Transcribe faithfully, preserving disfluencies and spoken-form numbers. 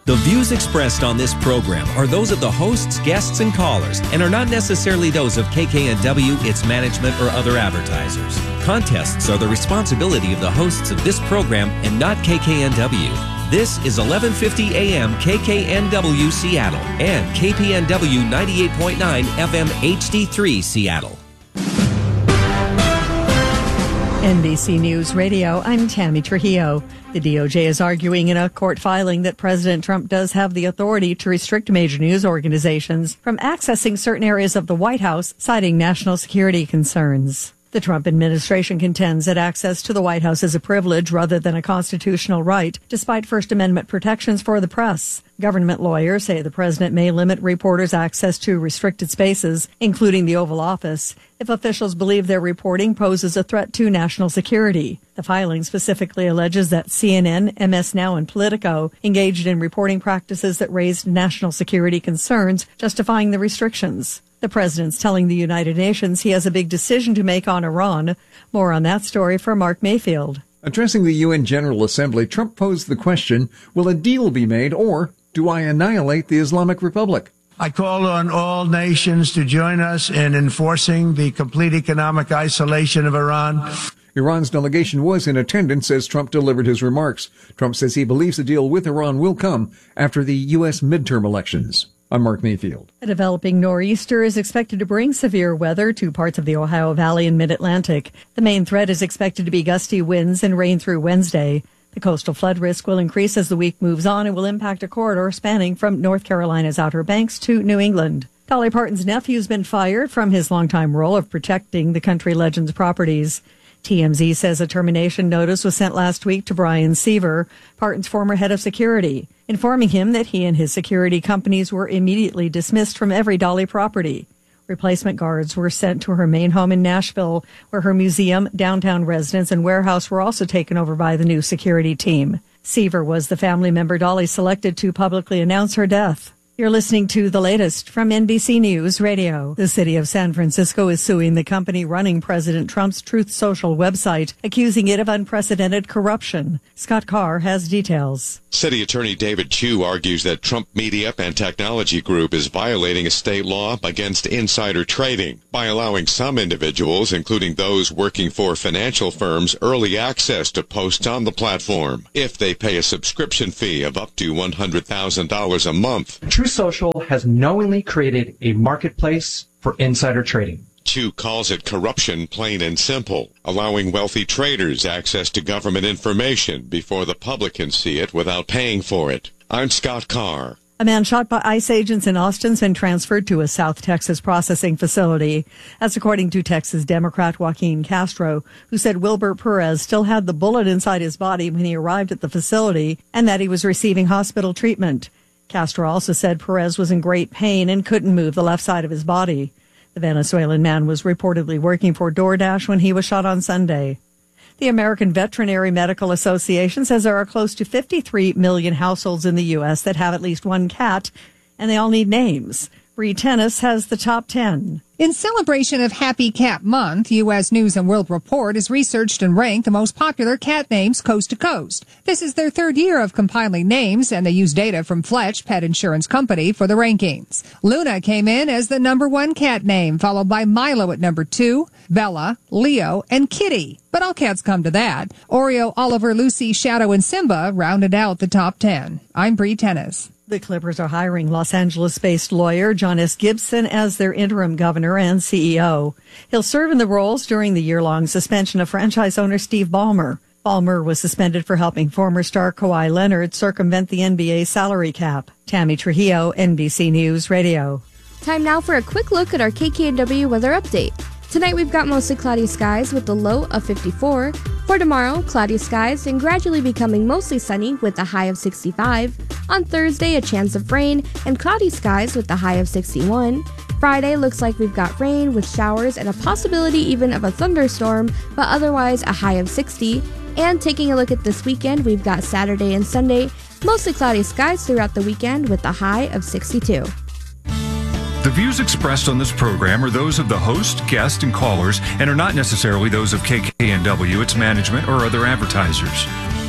The views expressed on this program are those of the hosts, guests, and callers and are not necessarily those of K K N W, its management, or other advertisers. Contests are the responsibility of the hosts of this program and not K K N W. This is eleven fifty A M K K N W Seattle and K P N W ninety-eight point nine F M H D three Seattle. N B C News Radio, I'm Tammy Trujillo. The D O J is arguing in a court filing that President Trump does have the authority to restrict major news organizations from accessing certain areas of the White House, citing national security concerns. The Trump administration contends that access to the White House is a privilege rather than a constitutional right, despite First Amendment protections for the press. Government lawyers say the president may limit reporters' access to restricted spaces, including the Oval Office, if officials believe their reporting poses a threat to national security. The filing specifically alleges that C N N, M S Now, and Politico engaged in reporting practices that raised national security concerns, justifying the restrictions. The president's telling the United Nations he has a big decision to make on Iran. More on that story from Mark Mayfield. Addressing the U N General Assembly, Trump posed the question, will a deal be made or do I annihilate the Islamic Republic? I call on all nations to join us in enforcing the complete economic isolation of Iran. Iran's delegation was in attendance as Trump delivered his remarks. Trump says he believes a deal with Iran will come after the U S midterm elections. I'm Mark Mayfield. A developing nor'easter is expected to bring severe weather to parts of the Ohio Valley and Mid-Atlantic. The main threat is expected to be gusty winds and rain through Wednesday. The coastal flood risk will increase as the week moves on and will impact a corridor spanning from North Carolina's Outer Banks to New England. Dolly Parton's nephew has been fired from his longtime role of protecting the country legend's properties. T M Z says a termination notice was sent last week to Brian Seaver, Parton's former head of security, informing him that he and his security companies were immediately dismissed from every Dolly property. Replacement guards were sent to her main home in Nashville, where her museum, downtown residence, and warehouse were also taken over by the new security team. Seaver was the family member Dolly selected to publicly announce her death. You're listening to the latest from N B C News Radio. The city of San Francisco is suing the company running President Trump's Truth Social website, accusing it of unprecedented corruption. Scott Carr has details. City Attorney David Chu argues that Trump Media and Technology Group is violating a state law against insider trading by allowing some individuals, including those working for financial firms, early access to posts on the platform if they pay a subscription fee of up to one hundred thousand dollars a month. Truth Social has knowingly created a marketplace for insider trading. Chu calls it corruption, plain and simple, allowing wealthy traders access to government information before the public can see it without paying for it. I'm Scott Carr. A man shot by ICE agents in Austin has been transferred to a South Texas processing facility. That's according to Texas Democrat Joaquin Castro, who said Wilbert Perez still had the bullet inside his body when he arrived at the facility and that he was receiving hospital treatment. Castro also said Perez was in great pain and couldn't move the left side of his body. The Venezuelan man was reportedly working for DoorDash when he was shot on Sunday. The American Veterinary Medical Association says there are close to fifty-three million households in the U S that have at least one cat, and they all need names. Bree Tennis has the top ten. In celebration of Happy Cat Month, U S News and World Report has researched and ranked the most popular cat names coast to coast. This is their third year of compiling names, and they use data from Fletch Pet Insurance Company for the rankings. Luna came in as the number one cat name, followed by Milo at number two, Bella, Leo, and Kitty. But all cats come to that. Oreo, Oliver, Lucy, Shadow, and Simba rounded out the top ten. I'm Bree Tennis. The Clippers are hiring Los Angeles-based lawyer John S. Gibson as their interim governor and C E O. He'll serve in the roles during the year-long suspension of franchise owner Steve Ballmer. Ballmer was suspended for helping former star Kawhi Leonard circumvent the N B A salary cap. Tammy Trujillo, N B C News Radio. Time now for a quick look at our K K N W weather update. Tonight we've got mostly cloudy skies with a low of fifty-four. For tomorrow, cloudy skies and gradually becoming mostly sunny with a high of sixty-five. On Thursday, a chance of rain and cloudy skies with a high of sixty-one. Friday looks like we've got rain with showers and a possibility even of a thunderstorm, but otherwise a high of sixty. And taking a look at this weekend, we've got Saturday and Sunday, mostly cloudy skies throughout the weekend with a high of sixty-two. The views expressed on this program are those of the host, guest, and callers and are not necessarily those of K K N W, its management, or other advertisers.